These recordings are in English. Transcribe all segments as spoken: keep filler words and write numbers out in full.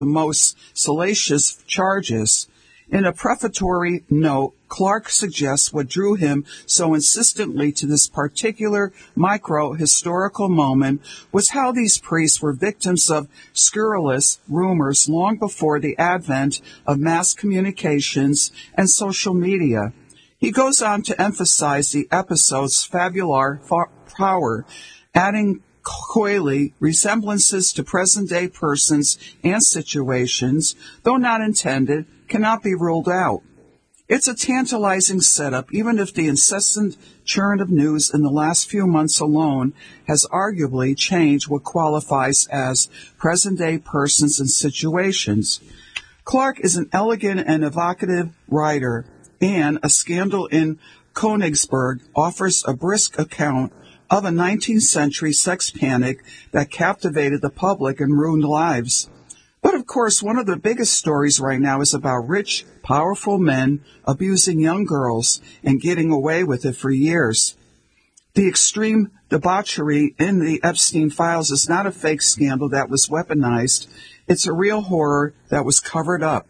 the most salacious charges. In a prefatory note, Clark suggests what drew him so insistently to this particular micro-historical moment was how these priests were victims of scurrilous rumors long before the advent of mass communications and social media. He goes on to emphasize the episode's fabular power, adding coyly resemblances to present-day persons and situations, though not intended, cannot be ruled out. It's a tantalizing setup, even if the incessant churn of news in the last few months alone has arguably changed what qualifies as present-day persons and situations. Clark is an elegant and evocative writer, and A Scandal in Königsberg offers a brisk account of a nineteenth century sex panic that captivated the public and ruined lives. But of course, one of the biggest stories right now is about rich, powerful men abusing young girls and getting away with it for years. The extreme debauchery in the Epstein files is not a fake scandal that was weaponized. It's a real horror that was covered up.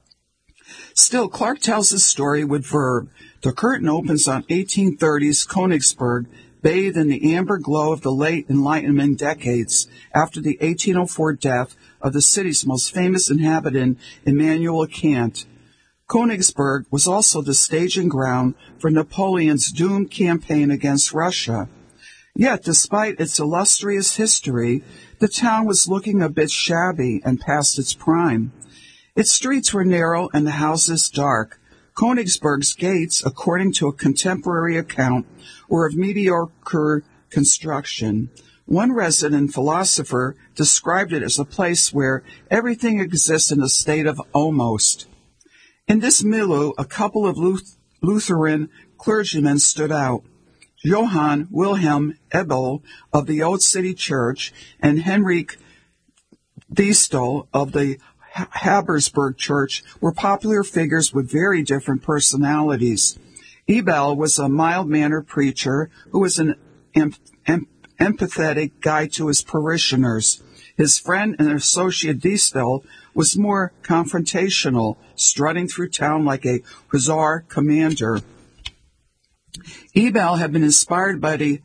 Still, Clark tells his story with verve. The curtain opens on eighteen thirties Königsberg, bathed in the amber glow of the late Enlightenment decades after the eighteen oh four death of the city's most famous inhabitant, Immanuel Kant. Königsberg was also the staging ground for Napoleon's doomed campaign against Russia. Yet, despite its illustrious history, the town was looking a bit shabby and past its prime. Its streets were narrow and the houses dark. Königsberg's gates, according to a contemporary account, were of mediocre construction. One resident philosopher described it as a place where everything exists in a state of almost. In this milieu, a couple of Luth- Lutheran clergymen stood out. Johann Wilhelm Ebel of the Old City Church and Henrik Diestel of the Habersberg Church were popular figures with very different personalities. Ebel was a mild-mannered preacher who was an em- em- empathetic guide to his parishioners. His friend and associate Diestel was more confrontational, strutting through town like a hussar commander. Ebel had been inspired by the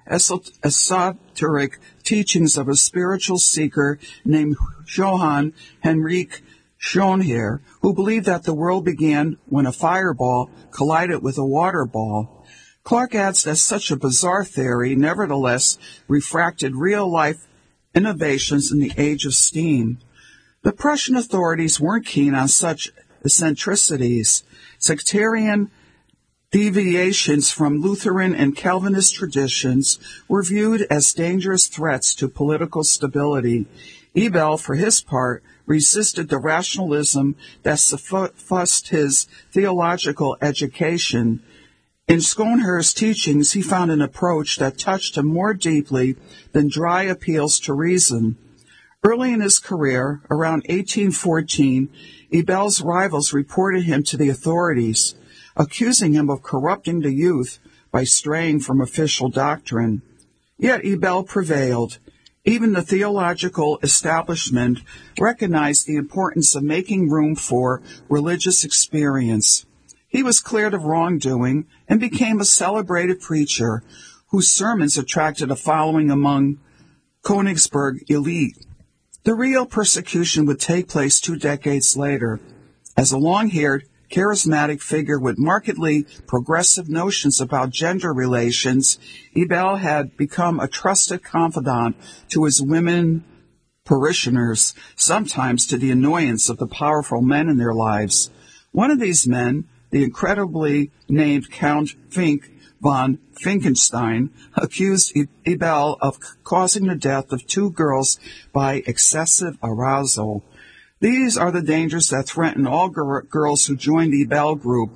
esoteric teachings of a spiritual seeker named Johann Henrik Schönherr, who believed that the world began when a fireball collided with a water ball. Clark adds that such a bizarre theory nevertheless refracted real-life innovations in the age of steam. The Prussian authorities weren't keen on such eccentricities. Sectarian deviations from Lutheran and Calvinist traditions were viewed as dangerous threats to political stability. Ebel, for his part, resisted the rationalism that suffused his theological education. In Schönherr's teachings, he found an approach that touched him more deeply than dry appeals to reason. Early in his career, around eighteen fourteen, Ebel's rivals reported him to the authorities, accusing him of corrupting the youth by straying from official doctrine. Yet Ebel prevailed. Even the theological establishment recognized the importance of making room for religious experience. He was cleared of wrongdoing and became a celebrated preacher whose sermons attracted a following among Königsberg elite. The real persecution would take place two decades later. As a long-haired, charismatic figure with markedly progressive notions about gender relations, Ebel had become a trusted confidant to his women parishioners, sometimes to the annoyance of the powerful men in their lives. One of these men, the incredibly named Count Fink von Finkenstein, accused Ebel of causing the death of two girls by excessive arousal. These are the dangers that threaten all gir- girls who join the Ebel group,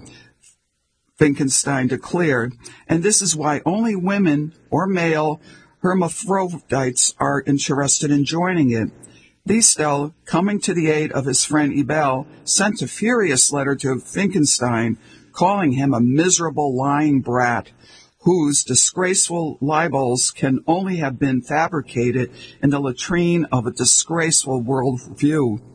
Finkenstein declared, and this is why only women or male hermaphrodites are interested in joining it. Diestel, coming to the aid of his friend Ebel, sent a furious letter to Finkenstein, calling him a miserable lying brat, whose disgraceful libels can only have been fabricated in the latrine of a disgraceful worldview.